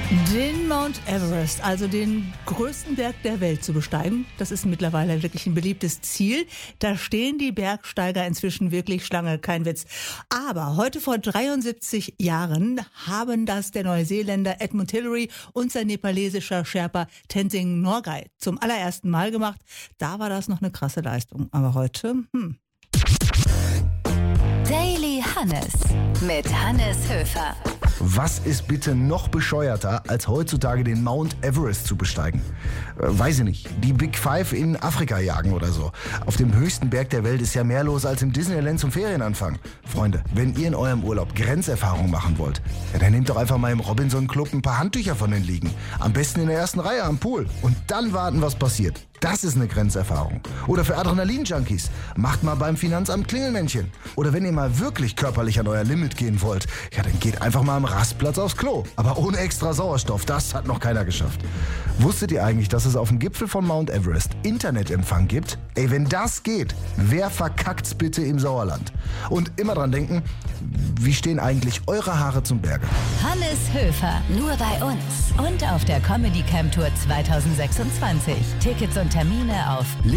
Den Mount Everest, also den größten Berg der Welt, zu besteigen, das ist mittlerweile wirklich ein beliebtes Ziel. Da stehen die Bergsteiger inzwischen wirklich Schlange, kein Witz. Aber heute vor 73 Jahren haben das der Neuseeländer Edmund Hillary und sein nepalesischer Sherpa Tenzing Norgay zum allerersten Mal gemacht. Da war das noch eine krasse Leistung. Aber heute, Daily Hannes mit Hannes Höfer. Was ist bitte noch bescheuerter, als heutzutage den Mount Everest zu besteigen? Weiß ich nicht. Die Big Five in Afrika jagen oder so. Auf dem höchsten Berg der Welt ist ja mehr los als im Disneyland zum Ferienanfang. Freunde, wenn ihr in eurem Urlaub Grenzerfahrung machen wollt, ja, dann nehmt doch einfach mal im Robinson Club ein paar Handtücher von den Liegen. Am besten in der ersten Reihe am Pool. Und dann warten, was passiert. Das ist eine Grenzerfahrung. Oder für Adrenalin-Junkies, macht mal beim Finanzamt Klingelmännchen. Oder wenn ihr mal wirklich körperlich an euer Limit gehen wollt, ja, dann geht einfach mal am Rastplatz aufs Klo. Aber ohne extra Sauerstoff, das hat noch keiner geschafft. Wusstet ihr eigentlich, dass es auf dem Gipfel von Mount Everest Internetempfang gibt? Ey, wenn das geht, wer verkackt's bitte im Sauerland? Und immer dran denken, wie stehen eigentlich eure Haare zum Berge? Hannes Höfer, nur bei uns und auf der Comedy Camp Tour 2026. Tickets und Termine auf